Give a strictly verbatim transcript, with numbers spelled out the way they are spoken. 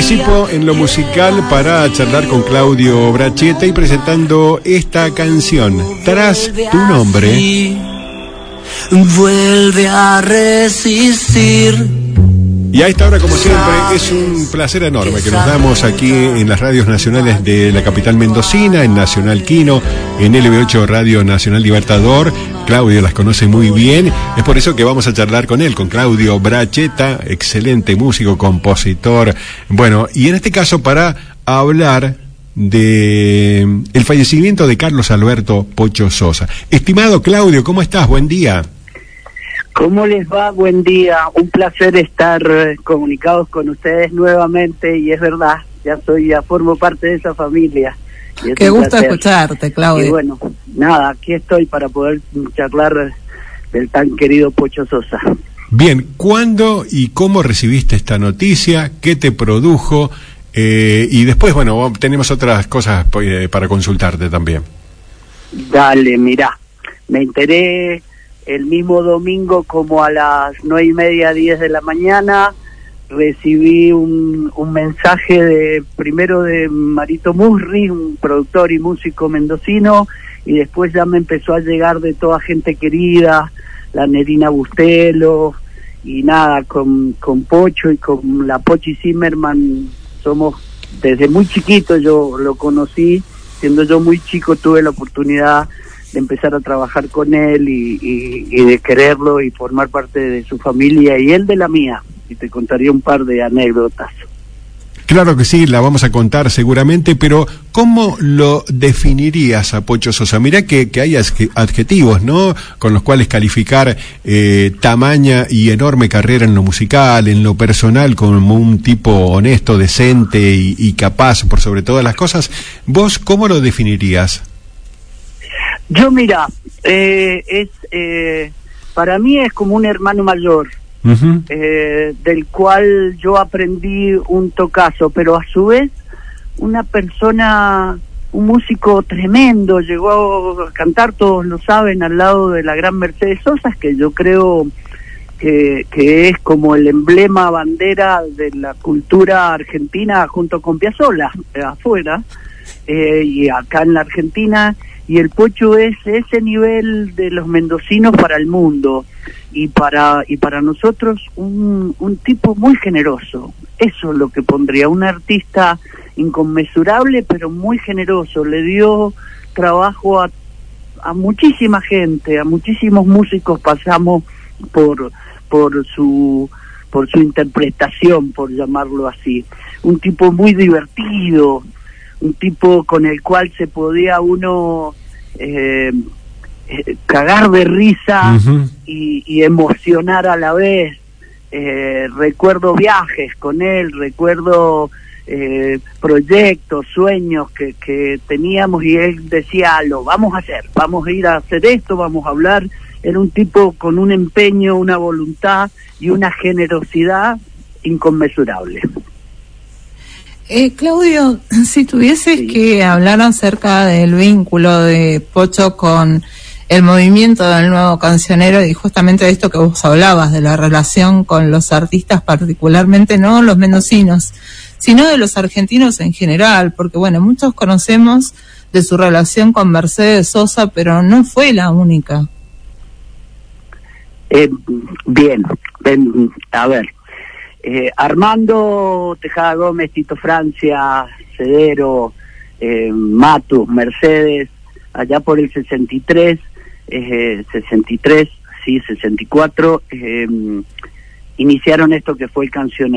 anticipo en lo musical para charlar con Claudio Bracheta y presentando esta canción, Tras tu nombre. Vuelve a resistir. Y a esta hora, como siempre, es un placer enorme que nos damos aquí en las radios nacionales de la capital mendocina, en Nacional Quino, en L B ocho Radio Nacional Libertador. Claudio las conoce muy bien, es por eso que vamos a charlar con él, con Claudio Bracheta, excelente músico, compositor. Bueno, y en este caso para hablar de el fallecimiento de Carlos Alberto Pocho Sosa. Estimado Claudio, ¿cómo estás? Buen día. ¿Cómo les va? Buen día. Un placer estar comunicados con ustedes nuevamente, y es verdad, ya soy, ya formo parte de esa familia. Qué gusto placer. escucharte, Claudio. Y bueno, nada, aquí estoy para poder charlar del tan querido Pocho Sosa. Bien, ¿cuándo y cómo recibiste esta noticia? ¿Qué te produjo? Eh, y después, bueno, tenemos otras cosas eh, para consultarte también. Dale, mirá, me enteré el mismo domingo como a las nueve y media, diez de la mañana. Recibí un, un mensaje de primero de Marito Musri, un productor y músico mendocino, y después ya me empezó a llegar de toda gente querida, la Nerina Bustelo, y nada, con, con Pocho y con la Pochi Zimmerman somos desde muy chiquito. Yo lo conocí, siendo yo muy chico tuve la oportunidad de empezar a trabajar con él y, y, y de quererlo y formar parte de su familia y él de la mía, y te contaría un par de anécdotas. Claro que sí, la vamos a contar seguramente, pero ¿cómo lo definirías a Pocho Sosa? Mirá que, que hay adjetivos, ¿no?, con los cuales calificar eh, tamaña y enorme carrera en lo musical, en lo personal, como un tipo honesto, decente y, y capaz por sobre todas las cosas. ¿Vos cómo lo definirías? Yo, mira, eh, es eh, para mí es como un hermano mayor, uh-huh. eh, del cual yo aprendí un tocazo, pero a su vez una persona, un músico tremendo. Llegó a cantar, todos lo saben, al lado de la gran Mercedes Sosa, que yo creo que, que es como el emblema bandera de la cultura argentina junto con Piazzolla, eh, afuera, eh, y acá en la Argentina. Y el Pocho es ese nivel de los mendocinos para el mundo, y para y para nosotros un, un tipo muy generoso. Eso es lo que pondría, un artista inconmensurable pero muy generoso. Le dio trabajo a, a muchísima gente, a muchísimos músicos pasamos por por su por su interpretación, por llamarlo así. Un tipo muy divertido, un tipo con el cual se podía uno eh, eh, cagar de risa, uh-huh. y, y emocionar a la vez. Eh, recuerdo viajes con él, recuerdo eh, proyectos, sueños que, que teníamos, y él decía, lo vamos a hacer, vamos a ir a hacer esto, vamos a hablar. Era un tipo con un empeño, una voluntad y una generosidad inconmensurable. Eh, Claudio, si tuvieses sí. que hablar acerca del vínculo de Pocho con el movimiento del nuevo cancionero, y justamente de esto que vos hablabas, de la relación con los artistas, particularmente no los mendocinos, sino de los argentinos en general, porque bueno, muchos conocemos de su relación con Mercedes Sosa, pero no fue la única. Eh, bien, bien, a ver. Eh, Armando Tejada Gómez, Tito Francia, Cedero, eh, Matus, Mercedes, allá por el sesenta y tres, eh, sesenta y tres, sí, sesenta y cuatro, eh, iniciaron esto que fue el cancionero.